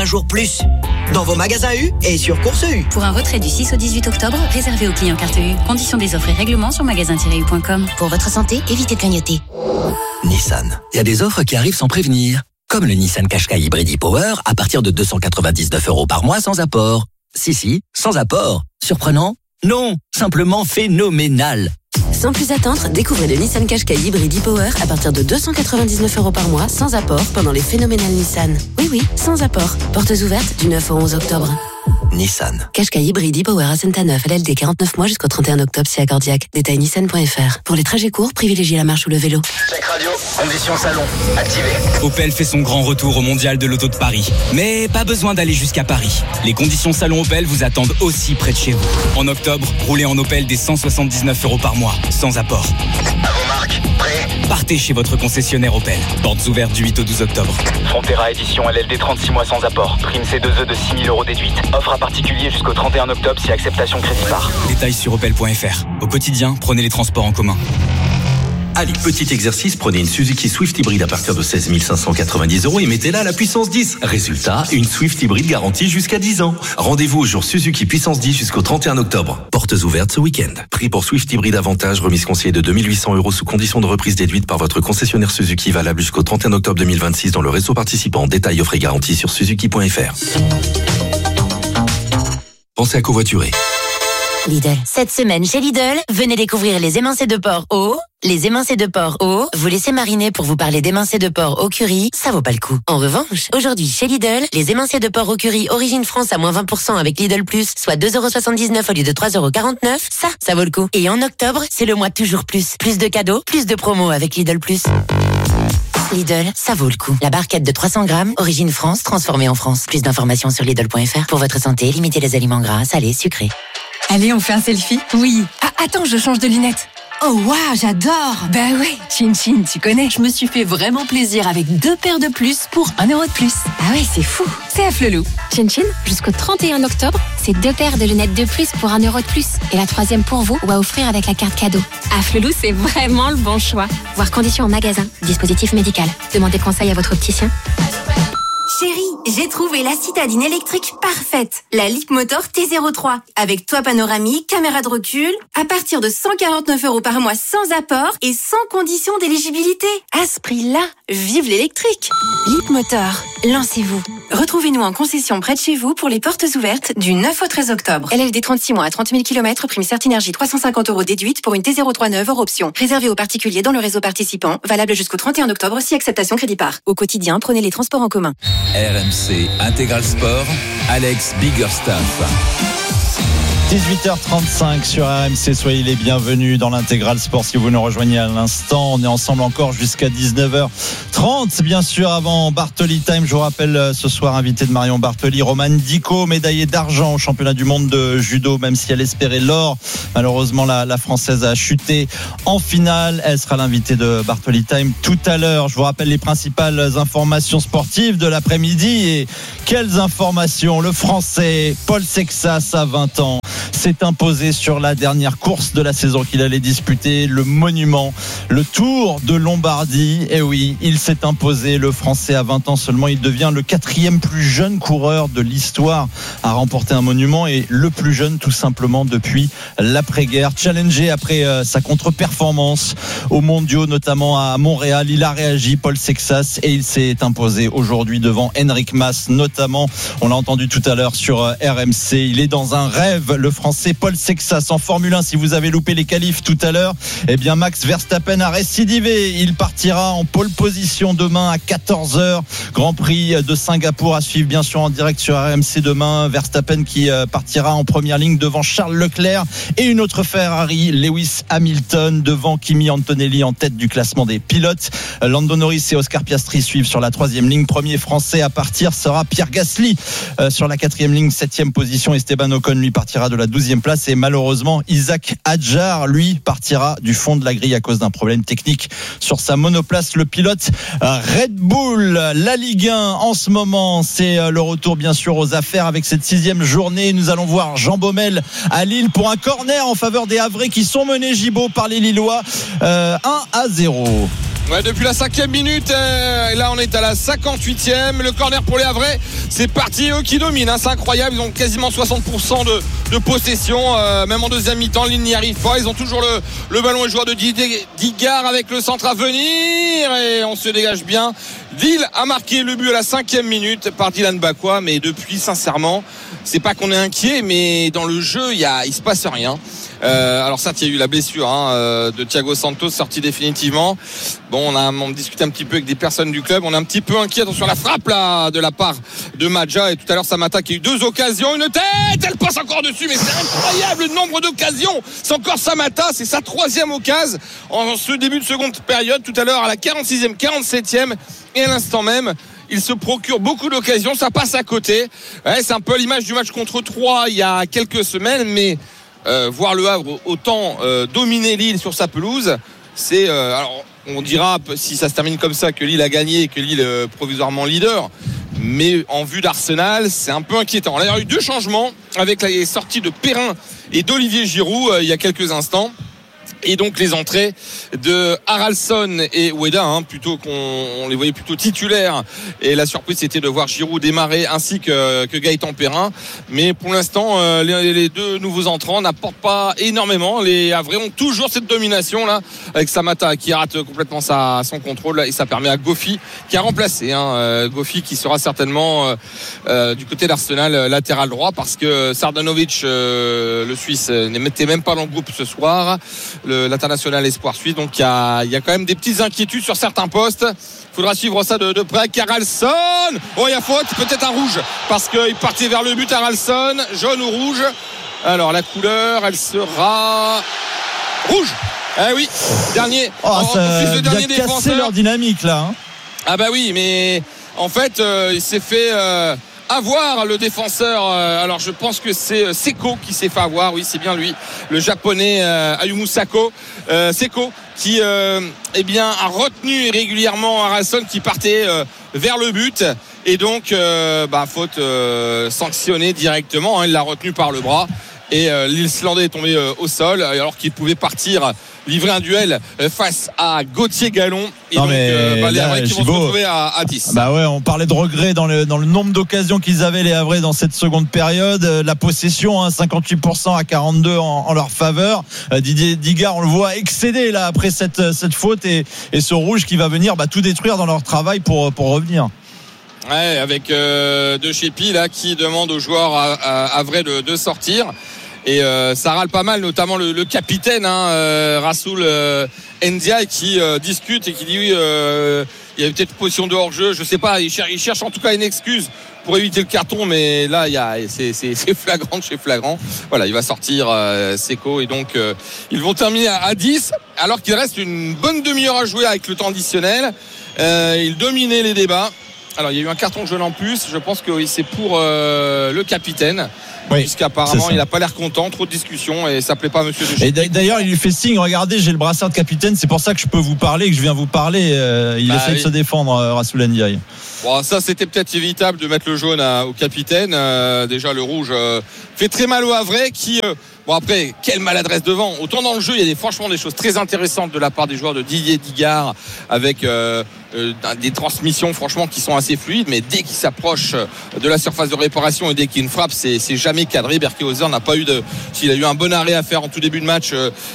jours plus. Dans vos magasins U et sur Course U. Pour un retrait du 6 au 18 octobre, réservé aux clients carte U. Conditions des offres et règlements sur magasin-u.com. Pour votre santé, évitez de clignoter. Nissan. Il y a des offres qui arrivent sans prévenir. Comme le Nissan Qashqai Hybrid e-Power à partir de 299 € par mois sans apport. Si, sans apport. Surprenant? Non, simplement phénoménal. Sans plus attendre, découvrez le Nissan Qashqai Hybrid e-Power à partir de 299 € par mois sans apport pendant les phénoménales Nissan. Oui, sans apport. Portes ouvertes du 9 au 11 octobre. Nissan. Qashqai Hybrid e-Power à Saint-Aneuf, LLD 49 mois jusqu'au 31 octobre si accordiaque. Détail nissan.fr. Pour les trajets courts, privilégiez la marche ou le vélo. Check radio, conditions salon, activé. Opel fait son grand retour au Mondial de l'Auto de Paris. Mais pas besoin d'aller jusqu'à Paris. Les conditions salon Opel vous attendent aussi près de chez vous. En octobre, roulez en Opel dès 179 € par mois, sans apport. À vos marques, prêt? Partez chez votre concessionnaire Opel. Portes ouvertes du 8 au 12 octobre. Frontera édition LLD 36 mois sans apport. Prime C2E de 6 000 € déduite. Offre à particulier jusqu'au 31 octobre si acceptation crédit par. Détails sur opel.fr. Au quotidien, prenez les transports en commun. Allez, petit exercice, prenez une Suzuki Swift hybride à partir de 16 590 € et mettez-la à la puissance 10. Résultat, une Swift hybride garantie jusqu'à 10 ans. Rendez-vous au jour Suzuki puissance 10 jusqu'au 31 octobre. Portes ouvertes ce week-end. Prix pour Swift hybride avantage, remise conseillée de 2 800 € sous condition de reprise déduite par votre concessionnaire Suzuki, valable jusqu'au 31 octobre 2026 dans le réseau participant. Détails offres et garanties sur suzuki.fr. Pensez à covoiturer. Lidl. Cette semaine chez Lidl, venez découvrir les émincés de porc au. Les émincés de porc au, vous laissez mariner pour vous parler d'émincés de porc au curry, ça vaut pas le coup. En revanche, aujourd'hui chez Lidl, les émincés de porc au curry Origine France à moins 20% avec Lidl Plus, soit 2,79 € au lieu de 3,49 €, ça vaut le coup. Et en octobre, c'est le mois toujours plus. Plus de cadeaux, plus de promos avec Lidl Plus. Lidl, ça vaut le coup. La barquette de 300 grammes, Origine France, transformée en France. Plus d'informations sur Lidl.fr. Pour votre santé, limitez les aliments gras, salés, sucrés. Allez, on fait un selfie? Oui. Ah, attends, je change de lunettes. Oh waouh, j'adore. Bah ouais, Chin Chin, tu connais. Je me suis fait vraiment plaisir avec 2 paires de plus pour 1 € de plus. Ah ouais, c'est fou. C'est à Flelou. Chin Chin, jusqu'au 31 octobre, c'est 2 paires de lunettes de plus pour 1 € de plus. Et la 3e pour vous ou à offrir avec la carte cadeau. À Flelou, c'est vraiment le bon choix. Voir conditions en magasin. Dispositif médical. Demandez conseil à votre opticien. Chérie, j'ai trouvé la citadine électrique parfaite. La Leapmotor T03. Avec toit panoramique, caméra de recul. À partir de 149 € par mois sans apport et sans condition d'éligibilité. À ce prix-là, vive l'électrique. Leapmotor, lancez-vous. Retrouvez-nous en concession près de chez vous pour les portes ouvertes du 9 au 13 octobre. LLD 36 mois à 30 000 km, prime Certinergie 350 € déduite pour une T03 neuve hors option. Réservé aux particuliers dans le réseau participant. Valable jusqu'au 31 octobre si acceptation crédit par. Au quotidien, prenez les transports en commun. RMC Intégral Sport, Alex Biggerstaff. 18h35 sur RMC, soyez les bienvenus dans l'Intégral Sport si vous nous rejoignez à l'instant. On est ensemble encore jusqu'à 19h30, bien sûr, avant Bartoli Time. Je vous rappelle ce soir invité de Marion Bartoli, Romane Dico, médaillée d'argent au championnat du monde de judo, même si elle espérait l'or. Malheureusement, la Française a chuté en finale. Elle sera l'invitée de Bartoli Time tout à l'heure. Je vous rappelle les principales informations sportives de l'après-midi. Et quelles informations! Le Français Paul Sexas a 20 ans. S'est imposé sur la dernière course de la saison qu'il allait disputer, le monument, le Tour de Lombardie. Et oui, il s'est imposé, le Français à 20 ans seulement. Il devient le 4e plus jeune coureur de l'histoire à remporter un monument et le plus jeune tout simplement depuis l'après-guerre. Challengé après sa contre-performance aux mondiaux, notamment à Montréal, il a réagi, Paul Sexas, et il s'est imposé aujourd'hui devant Enric Mas, notamment. On l'a entendu tout à l'heure sur RMC. Il est dans un rêve, le Français Paul Sexas en Formule 1. Si vous avez loupé les qualifs tout à l'heure, eh bien Max Verstappen a récidivé. Il partira en pole position demain à 14h. Grand Prix de Singapour à suivre bien sûr en direct sur RMC demain. Verstappen qui partira en première ligne devant Charles Leclerc et une autre Ferrari, Lewis Hamilton devant Kimi Antonelli en tête du classement des pilotes. Lando Norris et Oscar Piastri suivent sur la 3e ligne. Premier Français à partir sera Pierre Gasly sur la 4e ligne, 7e position. Esteban Ocon lui partira de la 12e place et malheureusement Isaac Hadjar lui partira du fond de la grille à cause d'un problème technique sur sa monoplace. Le pilote Red Bull, la Ligue 1 en ce moment, c'est le retour bien sûr aux affaires avec cette 6e journée. Nous allons voir Jean Baumel à Lille pour un corner en faveur des Havrais qui sont menés, Gibaud, par les Lillois 1-0. Ouais, depuis la 5e minute, là on est à la 58e. Le corner pour les Havrais, c'est parti, eux qui dominent, hein, c'est incroyable. Ils ont quasiment 60% de possession, même en deuxième mi-temps. L'île n'y arrive pas. Ils ont toujours le ballon et joueur de Digard avec le centre à venir. Et on se dégage bien. Lille a marqué le but à la 5e minute par Dylan Bakwa. Mais depuis, sincèrement, c'est pas qu'on est inquiet, mais dans le jeu, il se passe rien. Alors certes il y a eu la blessure de Thiago Santos sorti définitivement. Bon, on discute un petit peu avec des personnes du club, on est un petit peu inquiet sur la frappe là de la part de Madja. Et tout à l'heure Samata qui a eu 2 occasions, une tête, elle passe encore dessus, mais c'est incroyable le nombre d'occasions. C'est encore Samata, c'est sa 3e occasion en ce début de seconde période. Tout à l'heure à la 46e, 47e et à l'instant même il se procure beaucoup d'occasions, ça passe à côté. Ouais, c'est un peu l'image du match contre Troyes il y a quelques semaines, mais voir le Havre autant dominer Lille sur sa pelouse, c'est alors on dira si ça se termine comme ça que Lille a gagné et que Lille est provisoirement leader, mais en vue d'Arsenal c'est un peu inquiétant. Là, il y a eu 2 changements avec les sorties de Perrin et d'Olivier Giroud il y a quelques instants. Et donc les entrées de Haralson et Ueda, plutôt qu'on les voyait plutôt titulaires. Et la surprise c'était de voir Giroud démarrer ainsi que Gaëtan Perrin. Mais pour l'instant, les 2 nouveaux entrants n'apportent pas énormément. Les Havrais ont toujours cette domination là, avec Samata qui rate complètement son contrôle et ça permet à Goffy qui a remplacé. Goffy qui sera certainement du côté d'Arsenal latéral droit parce que Sardanovic, le Suisse, n'était même pas dans le groupe ce soir. L'international espoir suisse, donc il y a quand même des petites inquiétudes sur certains postes. Il faudra suivre ça de près. Haralson, il y a faute, peut-être un rouge parce qu'il partait vers le but. Haralson, jaune ou rouge? Alors la couleur elle sera rouge. Oui, dernier. Ça a bien cassé leur dynamique là. Ah bah oui, mais en fait il s'est fait avoir le défenseur. Alors je pense que c'est Seko qui s'est fait avoir. Oui, c'est bien lui, le japonais Ayumu Seko qui a retenu régulièrement Haralson qui partait vers le but et donc faute sanctionnée directement. Il l'a retenu par le bras et l'Islandais est tombé au sol alors qu'il pouvait partir livrer un duel face à Gauthier Gallon et les Havrais qui vont se retrouver à 10. Bah ouais, on parlait de regrets dans le nombre d'occasions qu'ils avaient les Havrais dans cette seconde période. La possession 58% à 42 en leur faveur. Didier Digard, on le voit excédé là après cette faute et ce rouge qui va venir tout détruire dans leur travail pour revenir. Ouais, avec De Chépi là qui demande aux joueurs havrais de sortir. Et ça râle pas mal, notamment le capitaine Rassoul Ndiaye qui discute et qui dit oui, il y a peut-être une position de hors-jeu, je sais pas, il cherche en tout cas une excuse pour éviter le carton, mais là c'est flagrant de chez flagrant. Voilà, il va sortir Seko et donc ils vont terminer à 10 alors qu'il reste une bonne demi-heure à jouer avec le temps additionnel. Ils dominaient les débats. Alors il y a eu un carton jaune en plus, je pense que oui, c'est pour le capitaine. Oui, puisqu'apparemment il n'a pas l'air content, trop de discussions et ça plaît pas à monsieur de. Et d'ailleurs il lui fait signe, regardez, j'ai le brassard de capitaine, c'est pour ça que je peux vous parler, que je viens vous parler. Il essaie de se défendre, Rassoul Ndiaye. Bon, ça c'était peut-être évitable de mettre le jaune au capitaine. Déjà le rouge fait très mal au Havrais qui bon après quelle maladresse devant. Autant dans le jeu il y a franchement des choses très intéressantes de la part des joueurs de Didier Digard avec des transmissions franchement qui sont assez fluides, mais dès qu'il s'approche de la surface de réparation et dès qu'il y a une frappe c'est jamais cadré. Berkehauser n'a pas eu s'il a eu un bon arrêt à faire en tout début de match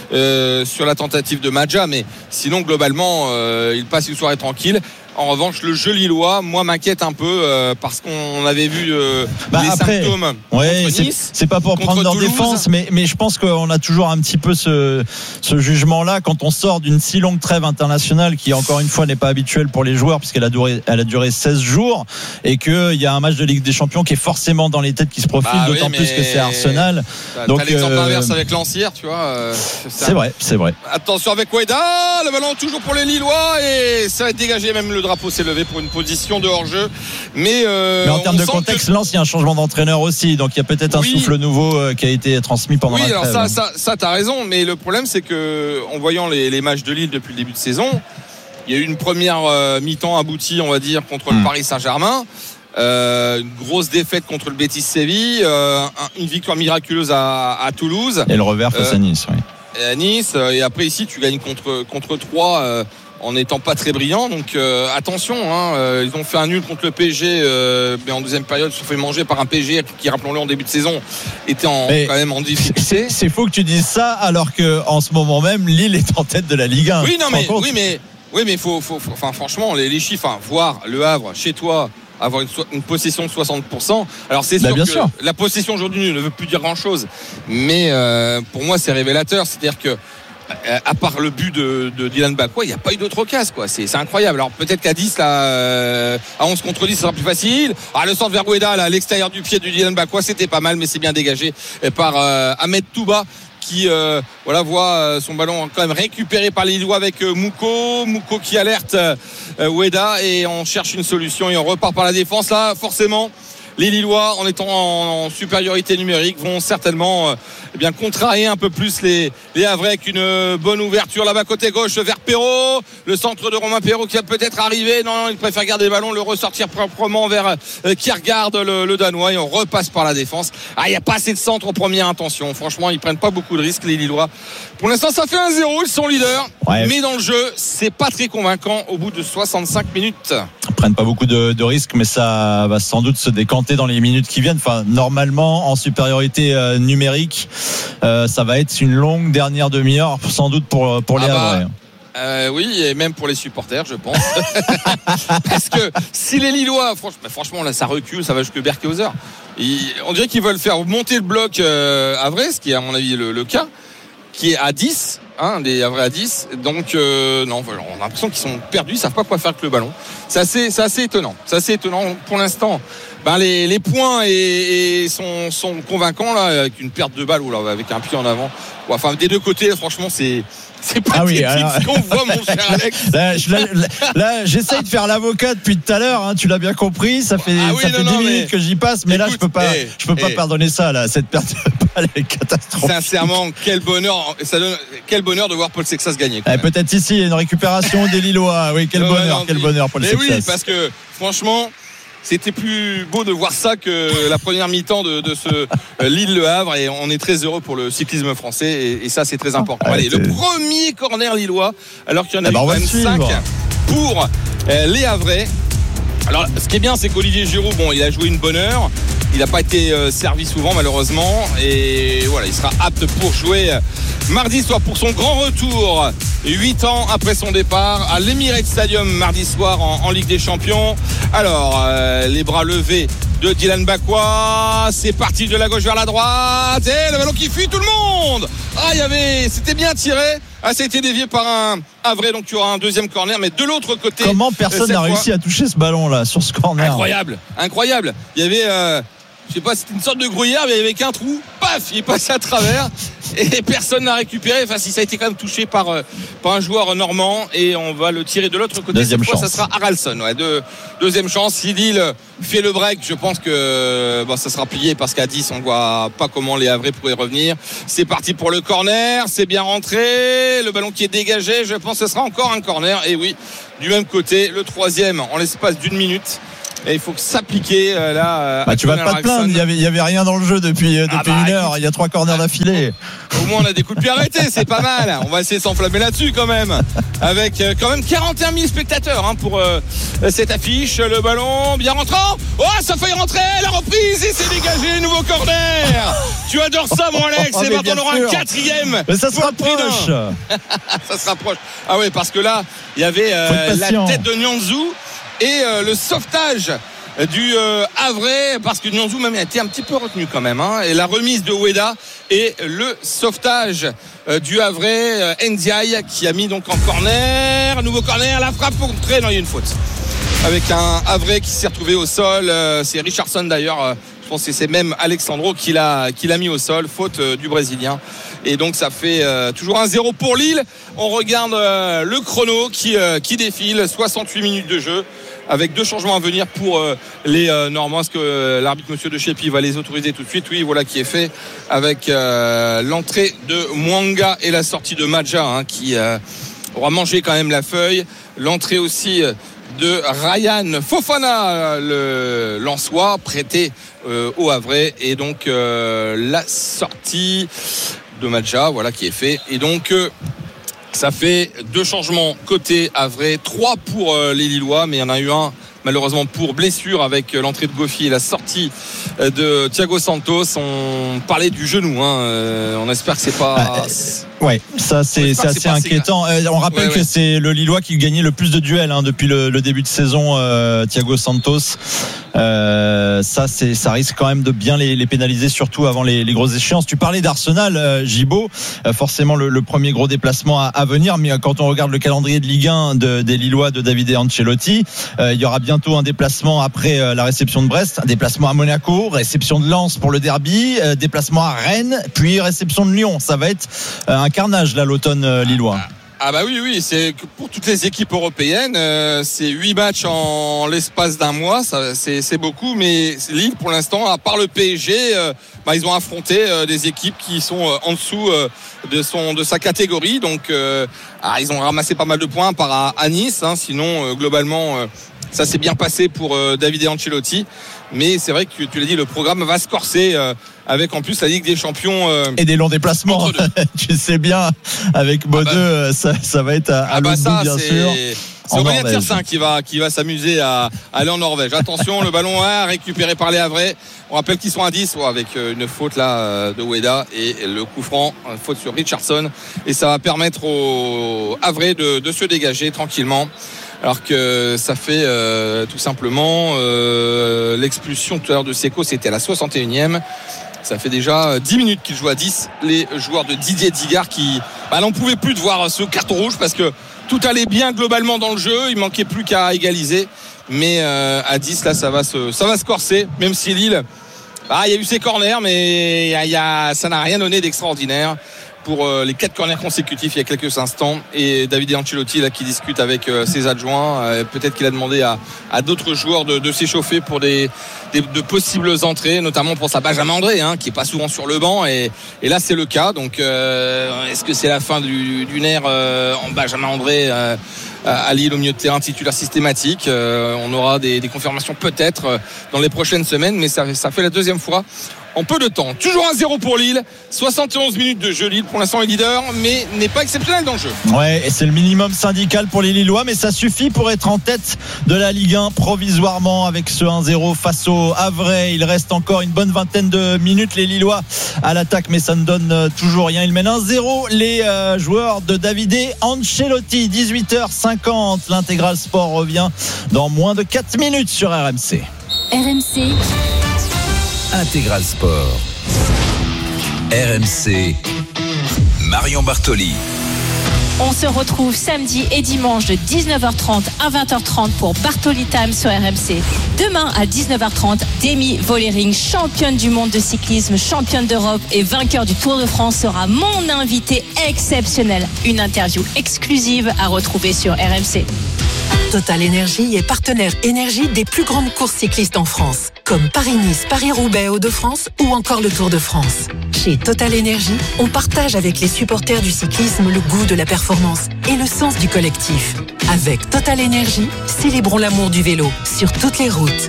sur la tentative de Madja, mais sinon globalement il passe une soirée tranquille. En revanche, le jeu lillois, moi, m'inquiète un peu parce qu'on avait vu les symptômes. Ouais, c'est pas pour prendre leur défense, mais je pense qu'on a toujours un petit peu ce jugement-là quand on sort d'une si longue trêve internationale qui, encore une fois, n'est pas habituelle pour les joueurs puisqu'elle a duré 16 jours et qu'il y a un match de Ligue des Champions qui est forcément dans les têtes qui se profile, d'autant plus que c'est Arsenal. Donc l'exemple inverse avec Lancière, tu vois. C'est vrai. Attention avec Ueda, le ballon toujours pour les Lillois et ça va être dégagé, même le drapeau s'est levé pour une position de hors-jeu. Mais en termes de contexte, Lens, il y a un changement d'entraîneur aussi, donc il y a peut-être un souffle nouveau qui a été transmis pendant la trêve. Oui, alors ça t'as raison, mais le problème c'est que en voyant les matchs de Lille depuis le début de saison, il y a eu une première mi-temps aboutie, on va dire, contre le Paris Saint-Germain. Une grosse défaite contre le Betis Séville, une victoire miraculeuse à Toulouse et le revers face à Nice. Et à Nice, et après ici tu gagnes contre 3 en n'étant pas très brillants. Donc attention, ils ont fait un nul contre le PSG, mais en deuxième période, ils se sont fait manger par un PSG qui, rappelons-le, en début de saison, était quand même en difficulté. C'est faux que tu dises ça, alors qu'en ce moment même, Lille est en tête de la Ligue 1. Oui, mais faut franchement, les chiffres, voir Le Havre chez toi avoir une possession de 60%. Alors c'est sûr que la possession aujourd'hui ne veut plus dire grand-chose, mais pour moi c'est révélateur. C'est-à-dire que à part le but de Dylan Bakwa, il n'y a pas eu d'autre occasion, quoi. C'est incroyable. Alors peut-être qu'à 10 là, à 11 contre 10, ça sera plus facile. Le centre vers Gueda, là, à l'extérieur du pied de Dylan Bakwa, c'était pas mal, mais c'est bien dégagé par Ahmed Touba, qui voit son ballon quand même récupéré par les Lillois avec Mouko qui alerte Ueda, et on cherche une solution et on repart par la défense. Là forcément les Lillois, en étant en supériorité numérique, vont certainement contrarier un peu plus les Havrais, avec une bonne ouverture là-bas côté gauche vers Perrault, le centre de Romain Perrault qui va peut-être arriver. Non, il préfère garder le ballon, le ressortir proprement vers Kiergaard, le Danois, et on repasse par la défense. Il n'y a pas assez de centre aux premières intentions. Franchement, ils prennent pas beaucoup de risques, les Lillois. Pour l'instant, ça fait 1-0, ils sont leaders, mais dans le jeu, c'est pas très convaincant au bout de 65 minutes. Ils prennent pas beaucoup de risques, mais ça va sans doute se décanter dans les minutes qui viennent. Enfin, normalement, en supériorité numérique, ça va être une longue dernière demi-heure, sans doute pour les Havrais. Oui, et même pour les supporters, je pense. Parce que si les Lillois, franchement, là, ça recule, ça va jusque Berkhauser. On dirait qu'ils veulent faire monter le bloc Havrais, ce qui est à mon avis le cas, qui est à 10. Des Havrais à 10. Donc non, on a l'impression qu'ils sont perdus, ils savent pas quoi faire avec le ballon. C'est assez étonnant. Pour l'instant, les points sont convaincants là, avec une perte de balle ou là, avec un pied en avant. Enfin, des deux côtés, franchement, c'est pas ce qu'on voit, mon cher Alex. Là, j'essaye de faire l'avocat depuis tout à l'heure, tu l'as bien compris. Ça fait 10 minutes que j'y passe, mais écoute, là, je peux pas pardonner ça, là. Cette perte de balle est catastrophique. Sincèrement, quel bonheur de voir Paul Sexas gagner. Peut-être ici, il y a une récupération des Lillois. Oui, quel bonheur, Paul Sexas. Oui, parce que, franchement, c'était plus beau de voir ça que la première mi-temps de ce Lille-Le Havre, et on est très heureux pour le cyclisme français, et ça c'est très important. Allez, le premier corner lillois, alors qu'il y en a eu quand même 5 pour les Havrais. Alors ce qui est bien, c'est qu'Olivier Giroud, il a joué une bonne heure, il n'a pas été servi souvent malheureusement, et voilà, il sera apte pour jouer mardi soir pour son grand retour 8 ans après son départ à l'Emirates Stadium mardi soir en Ligue des Champions. Alors les bras levés de Dylan Bakwa, c'est parti de la gauche vers la droite, et le ballon qui fuit tout le monde. C'était bien tiré. Ça a été dévié par un Havrais, donc il y aura un deuxième corner, mais de l'autre côté. Comment personne n'a réussi à toucher ce ballon là sur ce corner? Incroyable. Il y avait je sais pas, c'était une sorte de gruyère, mais il y avait qu'un trou, paf, il est passé à travers et personne n'a récupéré. Enfin, si ça a été quand même touché par un joueur normand, et on va le tirer de l'autre côté. Deuxième chance. Ça sera Haraldsson. Deuxième chance. Si Lille fait le break, je pense que ça sera plié, parce qu'à 10, on ne voit pas comment les Havrais pourraient revenir. C'est parti pour le corner, c'est bien rentré. Le ballon qui est dégagé, je pense que ce sera encore un corner. Et oui, du même côté, le troisième en l'espace d'une minute. Et il faut s'appliquer là. Tu vas pas te plaindre, il y avait rien dans le jeu depuis une heure. Il y a 3 corners d'affilée. Au moins on a des coups de pied arrêtés, c'est pas mal. On va essayer de s'enflammer là-dessus quand même. Avec quand même 41 000 spectateurs pour cette affiche. Le ballon bien rentrant. Ça fait rentrer, la reprise, et c'est dégagé, nouveau corner. Tu adores ça, mon Alex. Et maintenant on aura un 4e. Mais ça se rapproche. Ça se rapproche. Ah ouais, parce que là il y avait la tête de Nianzou et le sauvetage du Havrais, parce que Nianzou même a été un petit peu retenu quand même, et la remise de Ueda et le sauvetage du Havrais, Ndiaye, qui a mis donc en corner, nouveau corner, la frappe contrée, non, il y a une faute avec un Havrais qui s'est retrouvé au sol, c'est Richardson d'ailleurs, je pense que c'est même Alexandro qui l'a mis au sol, faute du Brésilien. Et donc ça fait toujours 1-0 pour Lille. On regarde le chrono qui défile, 68 minutes de jeu, avec 2 changements à venir pour les Normands. Est-ce que l'arbitre monsieur de Chépy va les autoriser tout de suite? Oui, voilà qui est fait, avec l'entrée de Mwanga et la sortie de Madja, qui aura mangé quand même la feuille. L'entrée aussi de Ryan Fofana, le Lensois, prêté au Havrais, et donc la sortie de Madja, voilà qui est fait. Et donc Ça fait 2 changements côté Havrais, 3 pour les Lillois, mais il y en a eu un malheureusement pour blessure avec l'entrée de Goffi et la sortie de Thiago Santos. On parlait du genou, on espère que c'est pas... Ouais, ça c'est assez inquiétant. On rappelle que c'est le Lillois qui gagnait le plus de duels depuis le début de saison, Thiago Santos. Ça risque quand même de bien les pénaliser, surtout avant les grosses échéances. Tu parlais d'Arsenal, Gibaud, forcément le premier gros déplacement à venir, mais quand on regarde le calendrier de Ligue 1 des Lillois de Davide Ancelotti, il y aura bientôt un déplacement après la réception de Brest, un déplacement à Monaco, réception de Lens pour le derby, déplacement à Rennes, puis réception de Lyon. Ça va être un carnage là l'automne lillois. Ah bah oui, c'est pour toutes les équipes européennes, c'est 8 matchs en l'espace d'un mois, c'est beaucoup, mais Lille pour l'instant, à part le PSG, ils ont affronté des équipes qui sont en dessous de sa catégorie, donc ils ont ramassé pas mal de points par à Nice, sinon globalement ça s'est bien passé pour Davide Ancelotti, mais c'est vrai que tu l'as dit, le programme va se corser avec en plus la Ligue des Champions et des longs déplacements. Tu sais bien, avec Bodø, ça va être à l'autre bout, bien sûr. C'est Aurélien Tiersin qui va s'amuser à aller en Norvège. Attention, le ballon récupéré par les Havrais. On rappelle qu'ils sont à 10 avec une faute là de Ueda et le coup franc, une faute sur Richardson, et ça va permettre aux Havrais de se dégager tranquillement. Alors que ça fait tout simplement l'expulsion tout à l'heure de Seko, c'était à la 61e. Ça fait déjà 10 minutes qu'ils jouent à 10. Les joueurs de Didier Digard qui n'en pouvaient plus de voir ce carton rouge parce que tout allait bien globalement dans le jeu. Il manquait plus qu'à égaliser. Mais à 10, là, ça va se corser. Même si Lille, il y a eu ses corners, mais ça n'a rien donné d'extraordinaire pour les 4 corners consécutifs il y a quelques instants, et Davide Ancelotti là qui discute avec ses adjoints, peut-être qu'il a demandé à d'autres joueurs de s'échauffer pour de possibles entrées, notamment pour sa Benjamin André qui est pas souvent sur le banc, et là c'est le cas. Donc est-ce que c'est la fin d'une ère en Benjamin André à Lille au milieu de terrain titulaire systématique? On aura des confirmations peut-être dans les prochaines semaines, mais ça fait la 2e fois en peu de temps. Toujours 1-0 pour Lille, 71 minutes de jeu. Lille pour l'instant est leader, mais n'est pas exceptionnel dans le jeu. Ouais, et c'est le minimum syndical pour les Lillois, mais ça suffit pour être en tête de la Ligue 1 provisoirement avec ce 1-0 face au Havrais. Il reste encore une bonne vingtaine de minutes, les Lillois à l'attaque, mais ça ne donne toujours rien. Ils mènent 1-0 les joueurs de Davide Ancelotti. 18h50, l'Intégral Sport revient dans moins de 4 minutes sur RMC. RMC Intégral Sport. RMC. Marion Bartoli. On se retrouve samedi et dimanche de 19h30 à 20h30 pour Bartoli Time sur RMC. Demain à 19h30, Demi Vollering, championne du monde de cyclisme, championne d'Europe et vainqueur du Tour de France, sera mon invité exceptionnel. Une interview exclusive à retrouver sur RMC. Total Énergie est partenaire énergie des plus grandes courses cyclistes en France, comme Paris-Nice, Paris-Roubaix, Hauts-de-France ou encore le Tour de France. Chez Total Énergie, on partage avec les supporters du cyclisme le goût de la performance et le sens du collectif. Avec Total Énergie, célébrons l'amour du vélo sur toutes les routes.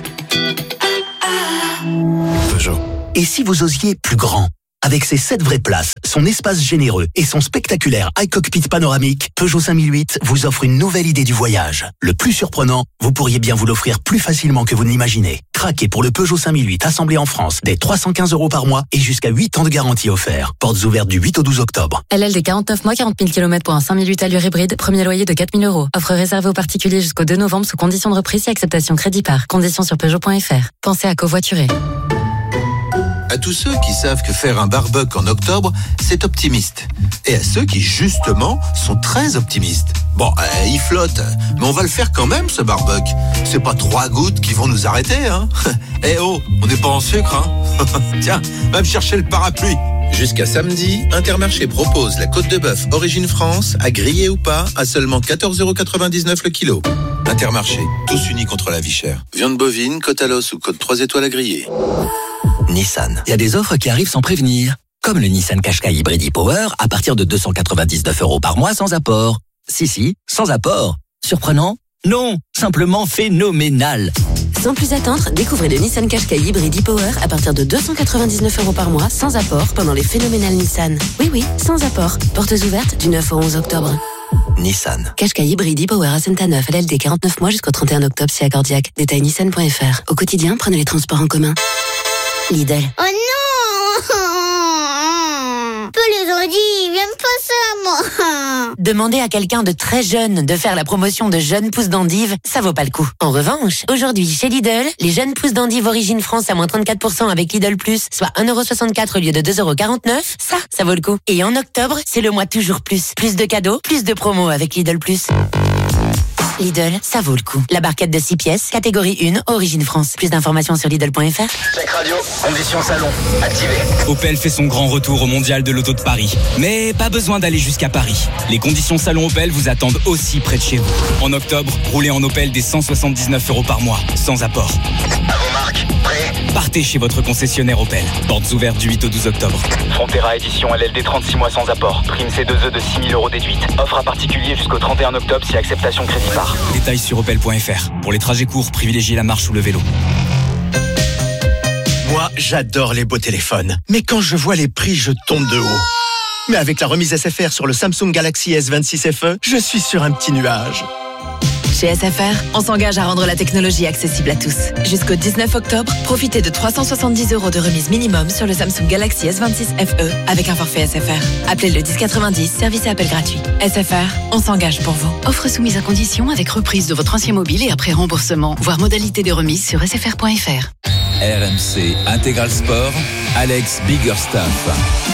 Peugeot. Et si vous osiez plus grand? Avec ses 7 vraies places, son espace généreux et son spectaculaire iCockpit panoramique, Peugeot 5008 vous offre une nouvelle idée du voyage. Le plus surprenant, vous pourriez bien vous l'offrir plus facilement que vous ne l'imaginez. Craquez pour le Peugeot 5008 assemblé en France dès 315 € par mois et jusqu'à 8 ans de garantie offert. Portes ouvertes du 8 au 12 octobre. LL des 49 mois, 40 000 km pour un 5008 allure hybride. Premier loyer de 4 000 €. Offre réservée aux particuliers jusqu'au 2 novembre sous conditions de reprise et acceptation crédit par. Conditions sur Peugeot.fr. Pensez à covoiturer. À tous ceux qui savent que faire un barbecue en octobre, c'est optimiste. Et à ceux qui, justement, sont très optimistes. Bon, il flotte, mais on va le faire quand même, ce barbecue. C'est pas 3 gouttes qui vont nous arrêter, hein. Eh oh, on n'est pas en sucre, hein. Tiens, va me chercher le parapluie. Jusqu'à samedi, Intermarché propose la côte de bœuf Origine France, à griller ou pas, à seulement 14,99 € le kilo. Intermarché, tous unis contre la vie chère. Viande bovine, côte à l'os ou côte 3 étoiles à griller. Nissan, il y a des offres qui arrivent sans prévenir. Comme le Nissan Qashqai Hybrid e-Power à partir de 299 € par mois sans apport. Si, sans apport. Surprenant? Non, simplement phénoménal. Sans plus attendre, découvrez le Nissan Qashqai Hybrid e-Power à partir de 299 € par mois sans apport pendant les phénoménales Nissan. Oui, sans apport. Portes ouvertes du 9 au 11 octobre. Nissan. Qashqai hybride e-Power Ascenta 9 LLD 49 mois jusqu'au 31 octobre chez Accordiac. Détail nissan.fr. Au quotidien, prenez les transports en commun. Lidl. Oh non! Peu les ont dit, j'aime pas ça, moi. Demander à quelqu'un de très jeune de faire la promotion de jeunes pousses d'endive, ça vaut pas le coup. En revanche, aujourd'hui, chez Lidl, les jeunes pousses d'endive origine France à moins 34% avec Lidl Plus, soit 1,64€ au lieu de 2,49€, ça vaut le coup. Et en octobre, c'est le mois toujours plus. Plus de cadeaux, plus de promos avec Lidl Plus. Lidl, ça vaut le coup. La barquette de 6 pièces, catégorie 1, origine France. Plus d'informations sur Lidl.fr. Check radio, conditions salon, activé. Opel fait son grand retour au mondial de l'auto de Paris. Mais pas besoin d'aller jusqu'à Paris. Les conditions salon Opel vous attendent aussi près de chez vous. En octobre, roulez en Opel des 179€ par mois, sans apport. À vos marques, prêts? Partez chez votre concessionnaire Opel. Portes ouvertes du 8 au 12 octobre. Frontera édition LLD 36 mois sans apport. Prime C2E de 6 000€ déduite. Offre à particulier jusqu'au 31 octobre si acceptation crédit par. Détails sur opel.fr. Pour les trajets courts, privilégiez la marche ou le vélo. Moi, j'adore les beaux téléphones. Mais quand je vois les prix, je tombe de haut. Mais avec la remise SFR sur le Samsung Galaxy S26 FE, je suis sur un petit nuage. Chez SFR, on s'engage à rendre la technologie accessible à tous. Jusqu'au 19 octobre, profitez de 370€ de remise minimum sur le Samsung Galaxy S26 FE avec un forfait SFR. Appelez le 1090, service et appel gratuit. SFR, on s'engage pour vous. Offre soumise à condition avec reprise de votre ancien mobile et après remboursement. Voir modalité de remise sur sfr.fr. RMC Intégral Sport, Alex Biggerstaff.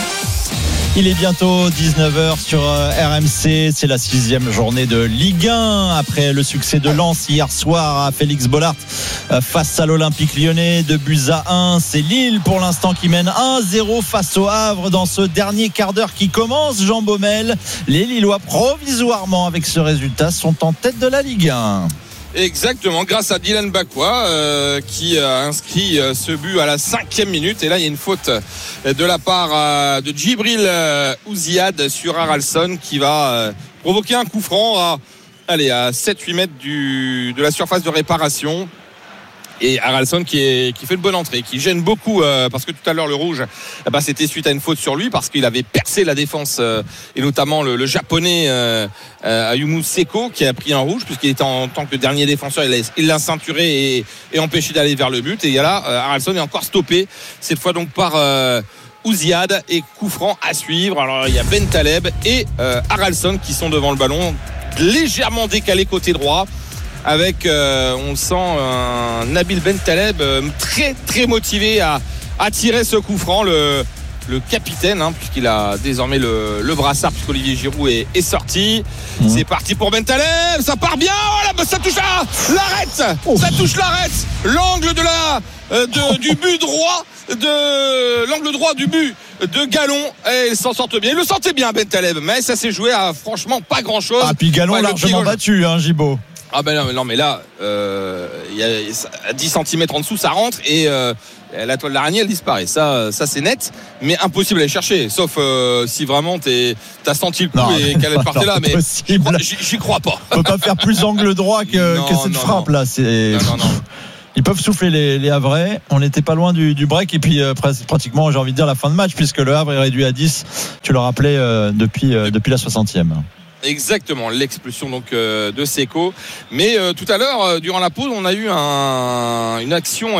Il est bientôt 19h sur RMC, c'est la 6e journée de Ligue 1 après le succès de Lens hier soir à Félix Bollaert face à l'Olympique Lyonnais, 2-1. C'est Lille pour l'instant qui mène 1-0 face au Havre dans ce dernier quart d'heure qui commence. Jean Baumel, les Lillois provisoirement avec ce résultat sont en tête de la Ligue 1. Exactement, grâce à Dylan Bakwa qui a inscrit ce but à la 5e minute. Et là, il y a une faute de la part de Djibril Ouziad sur Haralson qui va provoquer un coup franc à 7-8 mètres de la surface de réparation. Et Haralson qui fait une bonne entrée, qui gêne beaucoup parce que tout à l'heure le rouge c'était suite à une faute sur lui parce qu'il avait percé la défense et notamment le japonais Ayumu Seko qui a pris un rouge puisqu'il était en tant que dernier défenseur, il l'a ceinturé et empêché d'aller vers le but. Et là Haralson est encore stoppé cette fois donc par Ouziad et coup franc à suivre. Alors il y a Ben Taleb et Haralson qui sont devant le ballon, légèrement décalé côté droit. Avec, on le sent, un Nabil Ben Taleb très très motivé à tirer ce coup franc, le capitaine, puisqu'il a désormais le brassard, puisqu'Olivier Giroud est sorti. C'est parti pour Ben Taleb, ça part bien, ça touche l'arrête, ça touche l'arrête, l'angle du but droit, l'angle droit du but de Gallon, et il s'en sortent bien. Il le sentait bien Ben Taleb, mais ça s'est joué à franchement pas grand chose. Ah puis Gallon largement battu, Gibaud. Ah ben non mais là y a 10 cm en dessous ça rentre et la toile d'araignée elle disparaît, ça c'est net, mais impossible à aller chercher sauf si vraiment t'as senti le coup et qu'elle partait là, mais j'y crois pas. On peut pas faire plus angle droit que cette frappe là, c'est... Non. Ils peuvent souffler les Havrais. On n'était pas loin du break et puis pratiquement j'ai envie de dire la fin de match puisque le Havre est réduit à 10, tu le rappelais depuis la 60e. Exactement, l'expulsion donc de Seko. Mais tout à l'heure, durant la pause, on a eu une action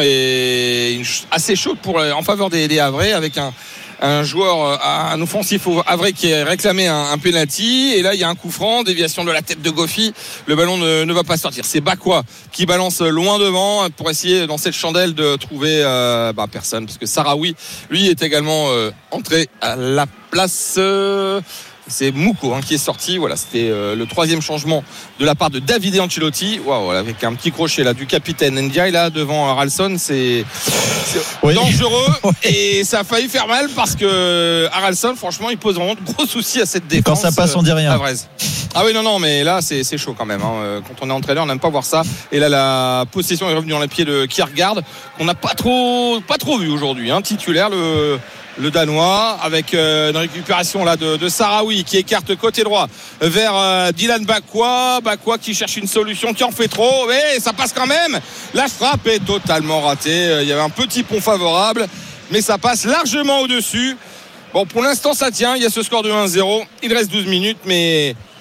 assez chaude en faveur des Havrais avec un joueur, un offensif Havrais qui a réclamé un penalty. Et là, il y a un coup franc, déviation de la tête de Goffy. Le ballon ne va pas sortir. C'est Bakwa qui balance loin devant pour essayer dans cette chandelle de trouver personne, parce que Sarawi, lui, est également entré à la place. C'est Mouko qui est sorti. Voilà, c'était le 3e changement de la part de Davide Ancelotti. Waouh, avec un petit crochet là du capitaine Ndiaye là devant Haralson, c'est dangereux et ça a failli faire mal parce que Haralson, franchement, il pose vraiment de gros soucis à cette défense. Quand ça passe, on dit rien. Ah oui, non, mais là c'est chaud quand même. Quand on est entraîneur, on n'aime pas voir ça. Et là, la possession est revenue dans les pieds de Kiergaard, qu'on n'a pas trop vu aujourd'hui. Titulaire le Danois, avec une récupération là de Sarawi qui écarte côté droit vers Dylan Bakwa qui cherche une solution, qui en fait trop, mais ça passe quand même. La frappe est totalement ratée. Il y avait un petit pont favorable, mais ça passe largement au-dessus. Bon, pour l'instant ça tient, il y a ce score de 1-0, il reste 12 minutes, mais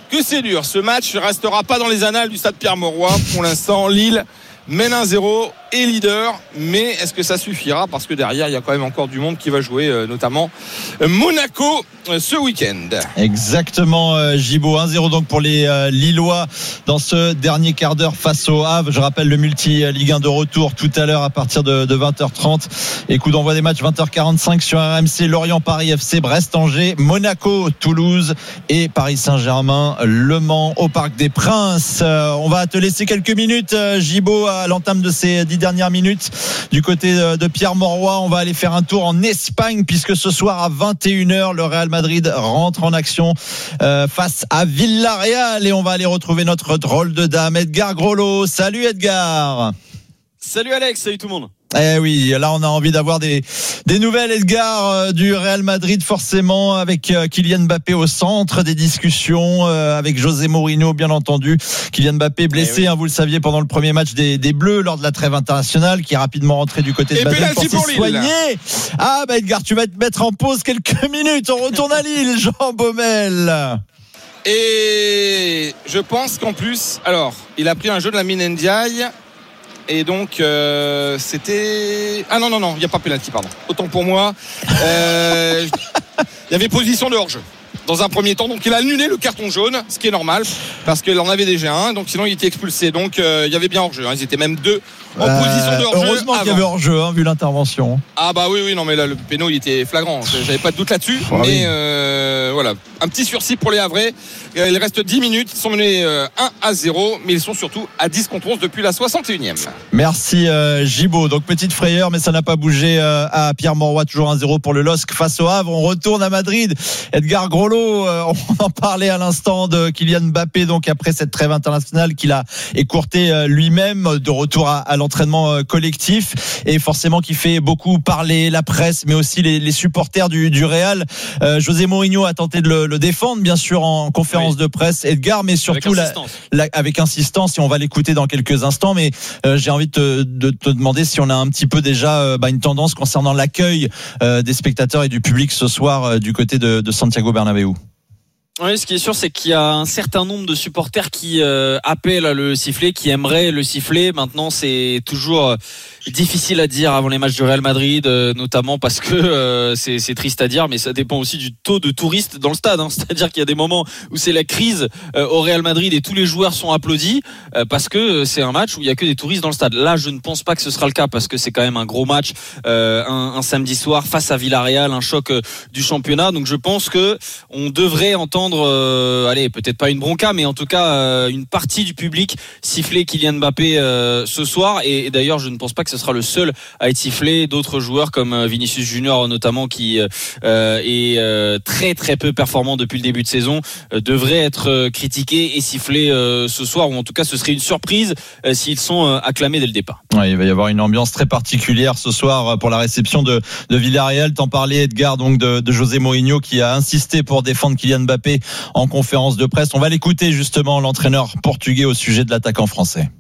que c'est dur. Ce match ne restera pas dans les annales du stade Pierre-Mauroy. Pour l'instant, Lille mène 1-0 et leader, mais est-ce que ça suffira? Parce que derrière il y a quand même encore du monde qui va jouer, notamment Monaco ce week-end. Exactement, Gibo. 1-0 donc pour les Lillois dans ce dernier quart d'heure face au Havre. Je rappelle le multi Ligue 1 de retour tout à l'heure à partir de 20h30 et coup d'envoi des matchs 20h45 sur RMC. Lorient, Paris FC, Brest, Angers, Monaco, Toulouse et Paris Saint-Germain, Le Mans au Parc des Princes. On va te laisser quelques minutes, Gibo, à l'entame de ces 10 dernières minutes du côté de Pierre-Mauroy. On va aller faire un tour en Espagne puisque ce soir à 21h le Real Madrid rentre en action face à Villarreal et on va aller retrouver notre drôle de dame Edgar Grolot. Salut Edgar. Salut Alex, salut tout le monde. Eh oui, là on a envie d'avoir des nouvelles, Edgar, du Real Madrid, forcément, avec Kylian Mbappé au centre des discussions, avec José Mourinho bien entendu. Kylian Mbappé blessé, vous le saviez, pendant le premier match des Bleus lors de la trêve internationale, qui est rapidement rentré du côté de Madrid pour se soigner. Ah bah Edgar, tu vas te mettre en pause quelques minutes, on retourne à Lille, Jean Baumel. Et je pense qu'en plus, alors, il a pris un jeu de Lamine Ndiaye. Et donc c'était... Ah non, il n'y a pas pénalty, pardon. Autant pour moi. Il y avait position de hors-jeu dans un premier temps. Donc il a annulé le carton jaune, ce qui est normal, parce qu'il en avait déjà un. Donc sinon il était expulsé. Donc il y avait bien hors-jeu. Ils étaient même deux en position de hors-jeu. Heureusement qu'il y avait hors-jeu, vu l'intervention. Ah bah oui, non mais là le péno il était flagrant. J'avais pas de doute là-dessus. Mais voilà, un petit sursis pour les Havrais. Il reste 10 minutes, ils sont menés 1-0, mais ils sont surtout à 10 contre 11 depuis la 61e. Merci Gibo. Donc petite frayeur, mais ça n'a pas bougé à Pierre-Mauroy, toujours 1-0 pour le LOSC face au Havre. On retourne à Madrid. Edgar Grolot, on en parlait à l'instant de Kylian Mbappé, donc après cette trêve internationale qu'il a écourté lui-même, de retour à l'entraînement collectif, et forcément qui fait beaucoup parler la presse, mais aussi les supporters du Real. José Mourinho a tenté de le défendre, bien sûr, en conférence de presse, Edgar, mais surtout avec insistance, et on va l'écouter dans quelques instants. Mais j'ai envie de te demander si on a un petit peu déjà une tendance concernant l'accueil des spectateurs et du public ce soir du côté de Santiago Bernabéu. Oui, ce qui est sûr, c'est qu'il y a un certain nombre de supporters qui appellent à le siffler, qui aimeraient le siffler. Maintenant, c'est toujours difficile à dire avant les matchs du Real Madrid, notamment parce que c'est triste à dire, mais ça dépend aussi du taux de touristes dans le stade. C'est-à-dire qu'il y a des moments où c'est la crise au Real Madrid et tous les joueurs sont applaudis parce que c'est un match où il y a que des touristes dans le stade. Là, je ne pense pas que ce sera le cas parce que c'est quand même un gros match, un samedi soir face à Villarreal, un choc du championnat. Donc, je pense que on devrait entendre allez, peut-être pas une bronca, mais en tout cas une partie du public siffler Kylian Mbappé ce soir. Et d'ailleurs, je ne pense pas que ce sera le seul à être sifflé. D'autres joueurs comme Vinicius Junior notamment, qui est très très peu performant depuis le début de saison, devraient être critiqués et sifflés ce soir, ou en tout cas ce serait une surprise s'ils sont acclamés dès le départ. Ouais, il va y avoir une ambiance très particulière ce soir pour la réception de Villarreal. T'en parlais, Edgar, donc de José Mourinho, qui a insisté pour défendre Kylian Mbappé en conférence de presse. On va l'écouter justement, l'entraîneur portugais, au sujet de l'attaquant français.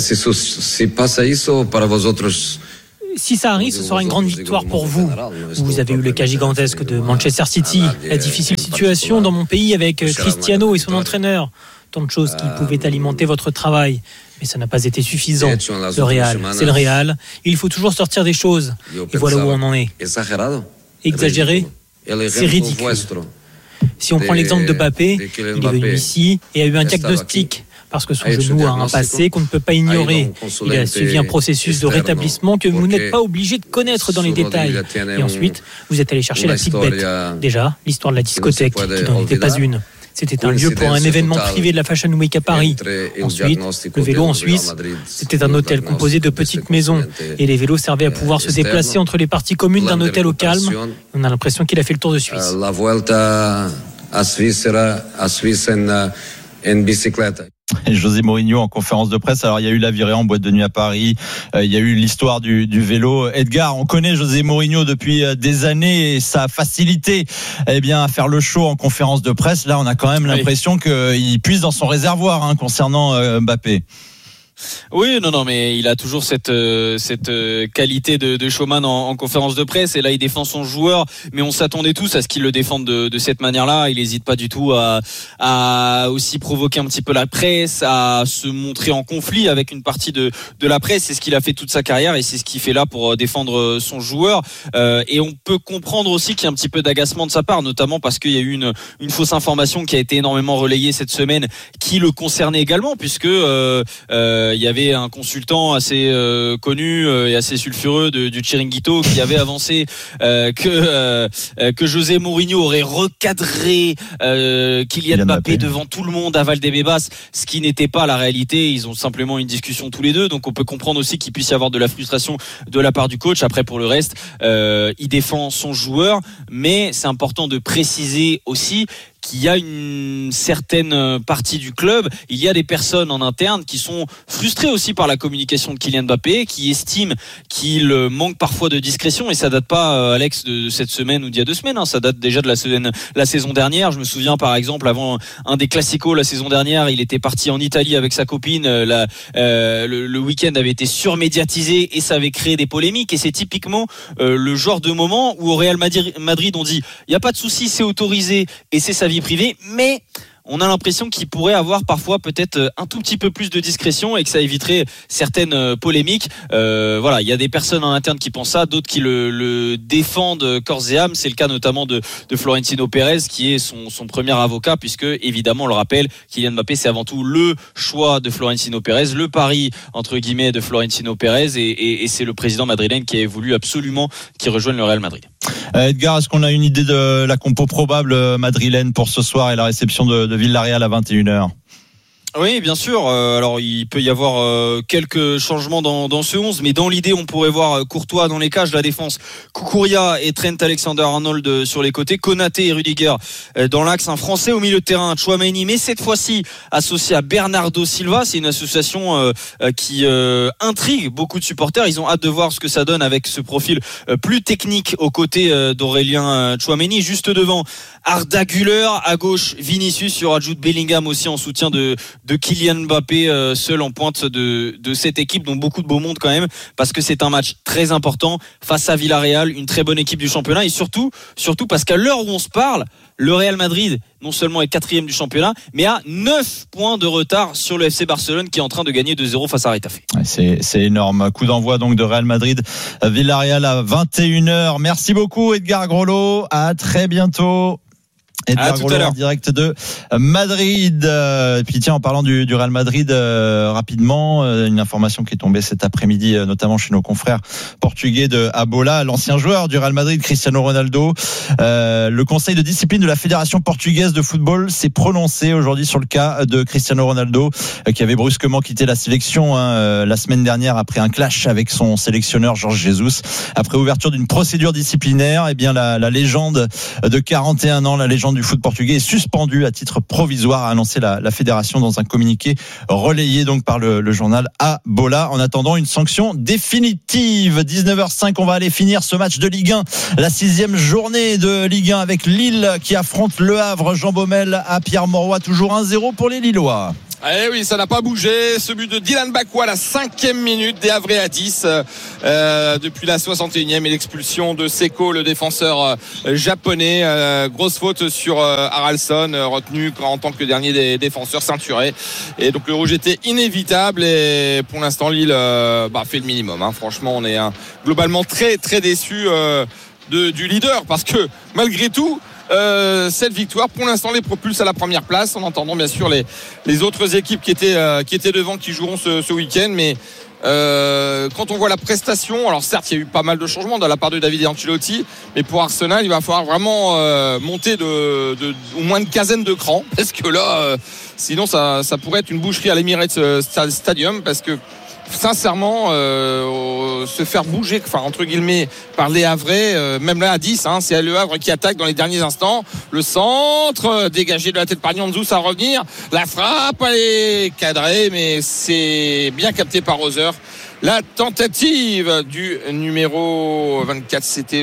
Si ça arrive, ce sera une grande victoire pour vous. Vous avez eu le cas gigantesque de Manchester City, la difficile situation dans mon pays avec Cristiano et son entraîneur. Tant de choses qui pouvaient alimenter votre travail. Mais ça n'a pas été suffisant. Le Real, c'est le Real. Il faut toujours sortir des choses. Et voilà où on en est. Exagéré, c'est ridicule. Si on prend l'exemple de Mbappé, il est venu ici et a eu un diagnostic parce que son genou a un passé qu'on ne peut pas ignorer. Il a suivi un processus de rétablissement que vous n'êtes pas obligé de connaître dans les détails. Et ensuite, vous êtes allé chercher la petite bête. Déjà, l'histoire de la discothèque, qui n'en était pas une. C'était un lieu pour un événement privé de la Fashion Week à Paris. Ensuite, le vélo en Suisse, c'était un hôtel composé de petites maisons. Et les vélos servaient à pouvoir se déplacer entre les parties communes d'un hôtel au calme. On a l'impression qu'il a fait le tour de Suisse. La Vuelta à Suisse en bicyclette. Et José Mourinho en conférence de presse. Alors il y a eu la virée en boîte de nuit à Paris, il y a eu l'histoire du vélo. Edgar, on connaît José Mourinho depuis des années et sa facilité à faire le show en conférence de presse. Là on a quand même l'impression qu'il puise dans son réservoir concernant Mbappé. Oui, non, mais il a toujours cette qualité de showman en conférence de presse. Et là, il défend son joueur, mais on s'attendait tous à ce qu'il le défende de cette manière-là. Il n'hésite pas du tout à aussi provoquer un petit peu la presse, à se montrer en conflit avec une partie de la presse. C'est ce qu'il a fait toute sa carrière et c'est ce qu'il fait là pour défendre son joueur. Et on peut comprendre aussi qu'il y a un petit peu d'agacement de sa part, notamment parce qu'il y a eu une fausse information qui a été énormément relayée cette semaine, qui le concernait également, puisque il y avait un consultant assez connu et assez sulfureux du Chiringuito qui avait avancé que José Mourinho aurait recadré Kylian Mbappé devant tout le monde à Valdebebas, ce qui n'était pas la réalité. Ils ont simplement une discussion tous les deux, donc on peut comprendre aussi qu'il puisse y avoir de la frustration de la part du coach. Après, pour le reste, il défend son joueur, mais c'est important de préciser aussi qu'il y a une certaine partie du club, il y a des personnes en interne qui sont frustrées aussi par la communication de Kylian Mbappé, qui estiment qu'il manque parfois de discrétion, et ça date pas, Alex, de cette semaine ou d'il y a 2 semaines, hein, ça date déjà de la saison dernière. Je me souviens par exemple, avant un des classicos la saison dernière, il était parti en Italie avec sa copine, le week-end avait été surmédiatisé et ça avait créé des polémiques, et c'est typiquement le genre de moment où au Real Madrid on dit il n'y a pas de souci, c'est autorisé et c'est sa vie privée, mais on a l'impression qu'il pourrait avoir parfois peut-être un tout petit peu plus de discrétion et que ça éviterait certaines polémiques. Voilà, il y a des personnes en interne qui pensent ça, d'autres qui le défendent corps et âme. C'est le cas notamment de Florentino Pérez, qui est son premier avocat, puisque évidemment, on le rappelle, Kylian Mbappé, c'est avant tout le choix de Florentino Pérez, le pari entre guillemets de Florentino Pérez, et c'est le président madrilène qui a voulu absolument qu'il rejoigne le Real Madrid. Edgar, est-ce qu'on a une idée de la compo probable madrilène pour ce soir et la réception de Villarreal à 21h? Oui, bien sûr. Alors, il peut y avoir quelques changements dans ce 11, mais dans l'idée, on pourrait voir Courtois dans les cages, la défense, Kukuria et Trent Alexander-Arnold sur les côtés, Konaté et Rudiger dans l'axe, un Français au milieu de terrain, Tchouaméni, mais cette fois-ci associé à Bernardo Silva. C'est une association qui intrigue beaucoup de supporters. Ils ont hâte de voir ce que ça donne avec ce profil plus technique aux côtés d'Aurélien Tchouaméni. Juste devant, Arda Güler, à gauche Vinicius, il y aura Jude Bellingham aussi en soutien de Kylian Mbappé, seul en pointe de cette équipe, dont beaucoup de beau monde quand même, parce que c'est un match très important face à Villarreal, une très bonne équipe du championnat, et surtout parce qu'à l'heure où on se parle, le Real Madrid non seulement est 4e du championnat, mais a 9 points de retard sur le FC Barcelone, qui est en train de gagner 2-0 face à Retafe. C'est énorme. Coup d'envoi donc de Real Madrid Villarreal à 21h. Merci beaucoup Edgar Grolot, à très bientôt. Edgar Grolot en direct de Madrid. Et puis tiens, en parlant du Real Madrid, rapidement, une information qui est tombée cet après-midi, notamment chez nos confrères portugais de Abola, l'ancien joueur du Real Madrid, Cristiano Ronaldo. Le conseil de discipline de la Fédération portugaise de football s'est prononcé aujourd'hui sur le cas de Cristiano Ronaldo, qui avait brusquement quitté la sélection la semaine dernière après un clash avec son sélectionneur Jorge Jesus. Après ouverture d'une procédure disciplinaire, eh bien la légende de 41 ans, la légende du foot portugais est suspendu à titre provisoire, a annoncé la fédération dans un communiqué relayé donc par le journal Abola, en attendant une sanction définitive. 19h05, on va aller finir ce match de Ligue 1, la 6e journée de Ligue 1 avec Lille qui affronte Le Havre. Jean Baumel à Pierre Mauroy, toujours 1-0 pour les Lillois. Eh oui, ça n'a pas bougé. Ce but de Dylan Bakwa, la 5e minute, des Havrais à 10 depuis la 61e, et l'expulsion de Seko, le défenseur japonais. Grosse faute sur Haralson, retenu en tant que dernier des défenseurs ceinturés. Et donc le rouge était inévitable, et pour l'instant Lille fait le minimum. Hein. Franchement, on est globalement très très déçus du leader, parce que malgré tout, cette victoire pour l'instant les propulse à la première place, en entendant bien sûr les autres équipes qui étaient devant, qui joueront ce week-end. Mais quand on voit la prestation, alors certes il y a eu pas mal de changements de la part de David Ancelotti, mais pour Arsenal il va falloir vraiment monter de au moins une quinzaine de crans, parce que là sinon ça pourrait être une boucherie à l'Emirates Stadium, parce que sincèrement se faire bouger, enfin entre guillemets, par les Havrais, même là à 10, c'est Le Havre qui attaque dans les derniers instants. Le centre dégagé de la tête par Nianzou, ça va revenir, la frappe elle est cadrée, mais c'est bien capté par Roser. La tentative du numéro 24, c'était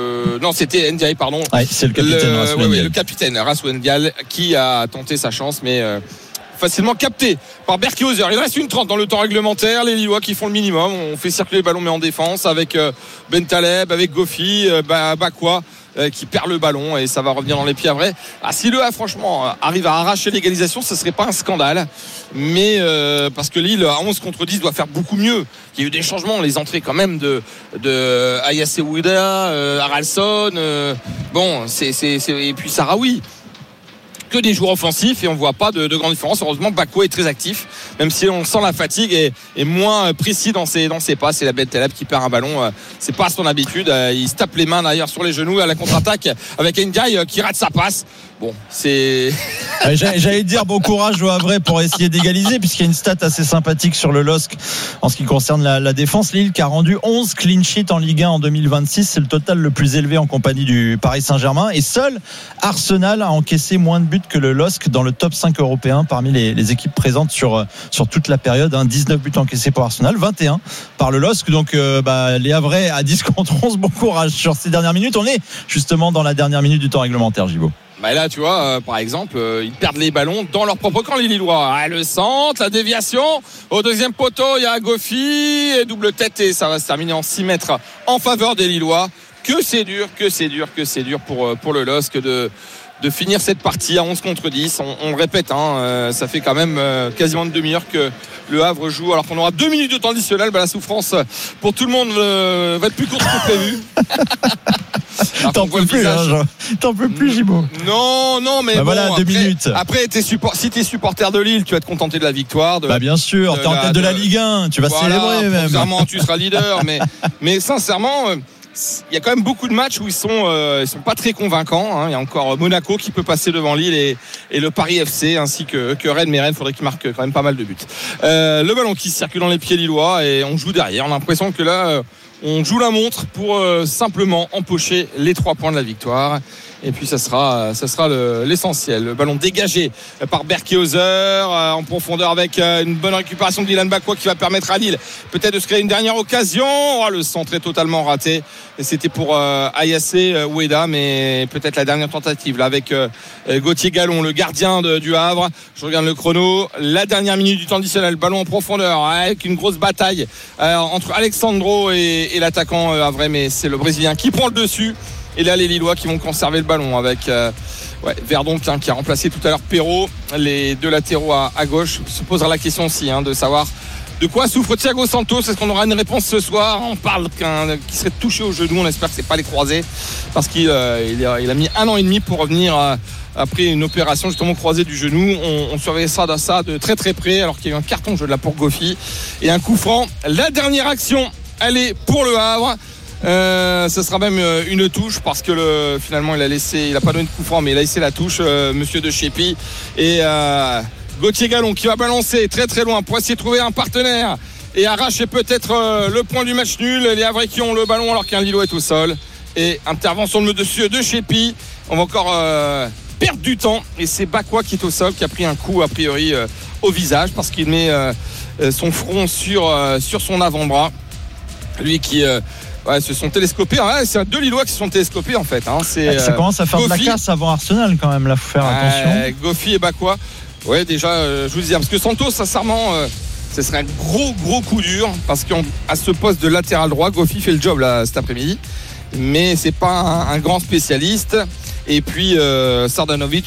Ndiaye, pardon. Ouais, c'est le capitaine le capitaine Raswendial qui a tenté sa chance, mais facilement capté par Berkehauser. Il reste une 30 dans le temps réglementaire. Les Lillois qui font le minimum. On fait circuler le ballon mais en défense avec Bentaleb, avec Goffy, Bakwa qui perd le ballon et ça va revenir dans les pieds à vrai. Si le A franchement arrive à arracher l'égalisation, ce serait pas un scandale, mais parce que Lille à 11 contre 10 doit faire beaucoup mieux. Il y a eu des changements, les entrées quand même de Ayasse Ouida, Haralson, et puis Sahraoui. Que des joueurs offensifs et on voit pas de grande différence. Heureusement, Bakwa est très actif, même si on sent la fatigue et moins précis dans ses passes. Et la Bentaleb qui perd un ballon, c'est pas son habitude. Il se tape les mains d'ailleurs sur les genoux à la contre-attaque avec Ndiaye qui rate sa passe. Bon, c'est. J'allais dire bon courage au Havre pour essayer d'égaliser, puisqu'il y a une stat assez sympathique sur le LOSC en ce qui concerne la défense. Lille qui a rendu 11 clean sheets en Ligue 1 en 2026. C'est le total le plus élevé en compagnie du Paris Saint-Germain. Et seul Arsenal a encaissé moins de buts que le LOSC dans le top 5 européen parmi les équipes présentes sur toute la période. 19 buts encaissés pour Arsenal, 21 par le LOSC. Donc les Havrais à 10 contre 11, bon courage sur ces dernières minutes. On est justement dans la dernière minute du temps réglementaire, Gibaud. Là tu vois par exemple ils perdent les ballons dans leur propre camp les Lillois. Le centre, la déviation au deuxième poteau, il y a Goffy et double tête et ça va se terminer en 6 mètres en faveur des Lillois. Que c'est dur pour le LOSC de finir cette partie à 11 contre 10. On le répète, ça fait quand même quasiment une demi-heure que le Havre joue, alors qu'on aura 2 minutes de temps additionnel. La souffrance pour tout le monde va être plus courte que prévu. T'en peux plus, Gibaud. Non, mais voilà, bon, 2 minutes. Après, si t'es supporter de Lille, tu vas te contenter de la victoire. Bien sûr, t'es en tête de la Ligue 1, tu vas célébrer même. Sincèrement, tu seras leader, mais sincèrement. Il y a quand même beaucoup de matchs où ils sont pas très convaincants. Il y a encore Monaco qui peut passer devant Lille et le Paris FC ainsi que Rennes. Mais Rennes, il faudrait qu'ils marquent quand même pas mal de buts. Le ballon qui circule dans les pieds lillois et on joue derrière. On a l'impression que là, on joue la montre pour simplement empocher les 3 points de la victoire. Et puis ça sera l'essentiel. Le ballon dégagé par Berkehauser en profondeur avec une bonne récupération de Dylan Bakwa qui va permettre à Lille peut-être de se créer une dernière occasion. Le centre est totalement raté et c'était pour Ayasse Oueda, mais peut-être la dernière tentative là avec Gauthier Gallon, le gardien du Havre. Je regarde le chrono, la dernière minute du temps additionnel, ballon en profondeur avec une grosse bataille entre Alexandro et l'attaquant havrais, mais c'est le Brésilien qui prend le dessus. Et là les Lillois qui vont conserver le ballon avec Verdon qui a remplacé tout à l'heure Perrault. Les 2 latéraux à gauche. Se posera la question aussi de savoir de quoi souffre Thiago Santos. Est-ce qu'on aura une réponse ce soir? On parle qu'il serait touché au genou. On espère que c'est pas les croisés parce qu'il a mis 1 an et demi pour revenir après une opération justement croisée du genou. On surveillera ça de très très près alors qu'il y a eu un carton jaune là pour Goffy et un coup franc. La dernière action, elle est pour le Havre. Ce sera même une touche parce que finalement il a pas donné de coup franc mais il a laissé la touche monsieur de Chépi et Gauthier Gallon qui va balancer très très loin pour essayer de trouver un partenaire et arracher peut-être le point du match nul. Les Havrais qui ont le ballon alors qu'un Lillois est au sol et intervention de monsieur de Chépi. On va encore perdre du temps et c'est Bakwa qui est au sol qui a pris un coup a priori au visage parce qu'il met son front sur son avant-bras, lui qui se sont télescopés. C'est 2 Lillois qui se sont télescopés en fait. Ça commence à faire Goffy, de la casse avant Arsenal quand même. Là, faut faire attention. Goffy et Bakwa. Ouais, déjà, je vous disais parce que Santos, sincèrement, ce serait un gros coup dur parce qu'à ce poste de latéral droit, Goffy fait le job là cet après-midi, mais c'est pas un grand spécialiste. Et puis Sardanovic